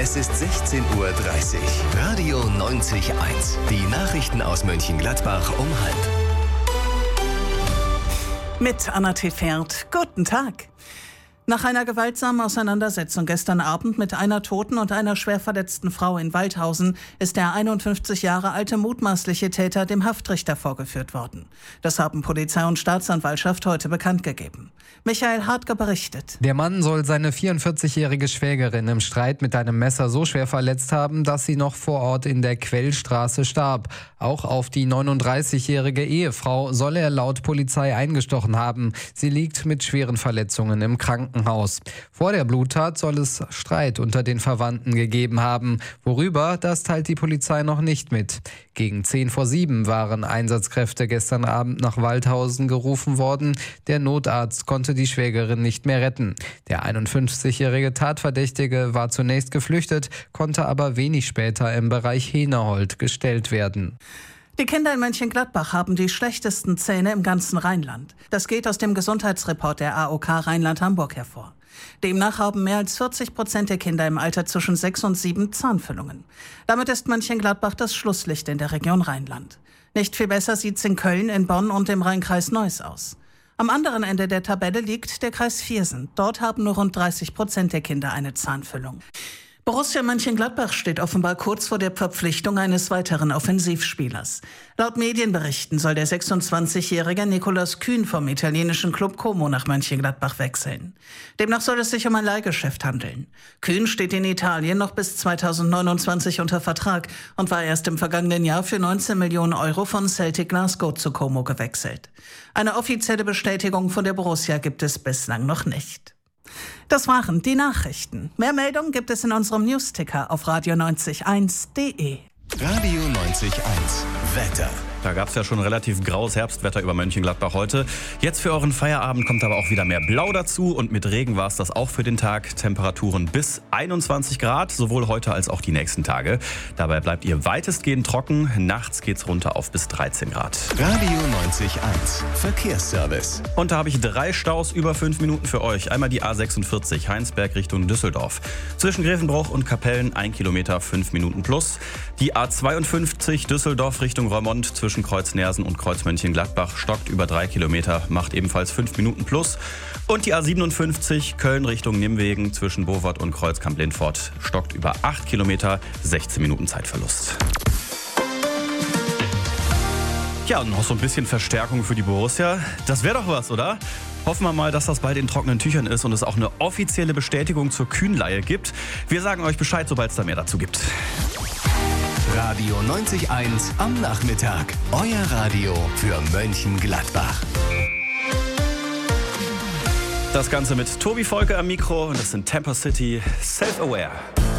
Es ist 16:30 Uhr. Radio 90.1. Die Nachrichten aus Mönchengladbach um 12:30. Mit Anna Tefert. Guten Tag. Nach einer gewaltsamen Auseinandersetzung gestern Abend mit einer toten und einer schwer verletzten Frau in Waldhausen ist der 51 Jahre alte mutmaßliche Täter dem Haftrichter vorgeführt worden. Das haben Polizei und Staatsanwaltschaft heute bekannt gegeben. Michael Hartke berichtet. Der Mann soll seine 44-jährige Schwägerin im Streit mit einem Messer so schwer verletzt haben, dass sie noch vor Ort in der Quellstraße starb. Auch auf die 39-jährige Ehefrau soll er laut Polizei eingestochen haben. Sie liegt mit schweren Verletzungen im Krankenhaus. Vor der Bluttat soll es Streit unter den Verwandten gegeben haben. Worüber, das teilt die Polizei noch nicht mit. Gegen 6:50 waren Einsatzkräfte gestern Abend nach Waldhausen gerufen worden. Der Notarzt konnte die Schwägerin nicht mehr retten. Der 51-jährige Tatverdächtige war zunächst geflüchtet, konnte aber wenig später im Bereich Henehold gestellt werden. Die Kinder in Mönchengladbach haben die schlechtesten Zähne im ganzen Rheinland. Das geht aus dem Gesundheitsreport der AOK Rheinland-Hamburg hervor. Demnach haben mehr als 40% der Kinder im Alter zwischen 6 und 7 Zahnfüllungen. Damit ist Mönchengladbach das Schlusslicht in der Region Rheinland. Nicht viel besser sieht's in Köln, in Bonn und im Rheinkreis Neuss aus. Am anderen Ende der Tabelle liegt der Kreis Viersen. Dort haben nur rund 30% der Kinder eine Zahnfüllung. Borussia Mönchengladbach steht offenbar kurz vor der Verpflichtung eines weiteren Offensivspielers. Laut Medienberichten soll der 26-jährige Nicolas Kühn vom italienischen Club Como nach Mönchengladbach wechseln. Demnach soll es sich um ein Leihgeschäft handeln. Kühn steht in Italien noch bis 2029 unter Vertrag und war erst im vergangenen Jahr für 19 Millionen Euro von Celtic Glasgow zu Como gewechselt. Eine offizielle Bestätigung von der Borussia gibt es bislang noch nicht. Das waren die Nachrichten. Mehr Meldungen gibt es in unserem Newsticker auf radio90.1.de. Radio 90.1. Wetter. Da gab es ja schon relativ graues Herbstwetter über Mönchengladbach heute. Jetzt für euren Feierabend kommt aber auch wieder mehr Blau dazu und mit Regen war es das auch für den Tag. Temperaturen bis 21 Grad, sowohl heute als auch die nächsten Tage. Dabei bleibt ihr weitestgehend trocken. Nachts geht's runter auf bis 13 Grad. Radio 90.1. Verkehrsservice. Und da habe ich 3 Staus über 5 Minuten für euch. Einmal die A46 Heinsberg Richtung Düsseldorf. Zwischen Grevenbroich und Kapellen 1 Kilometer 5 Minuten plus. Die A52 Düsseldorf Richtung Roermond zwischen Kreuz Neersen und Kreuz Mönchengladbach stockt über 3 Kilometer, macht ebenfalls 5 Minuten plus. Und die A57 Köln Richtung Nimwegen zwischen Bovard und Kreuzkamp-Lindfort stockt über 8 Kilometer, 16 Minuten Zeitverlust. Ja, und noch so ein bisschen Verstärkung für die Borussia. Das wäre doch was, oder? Hoffen wir mal, dass das bald in trockenen Tüchern ist und es auch eine offizielle Bestätigung zur Kühn-Leihe gibt. Wir sagen euch Bescheid, sobald es da mehr dazu gibt. Radio 90.1 am Nachmittag. Euer Radio für Mönchengladbach. Das Ganze mit Tobi Volker am Mikro und das sind Temper City Self-Aware.